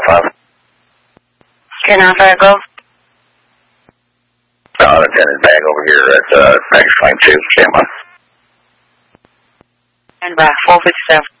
5. Can I go? Unattended bag over here at Package Claim 2, stand by. And by 457.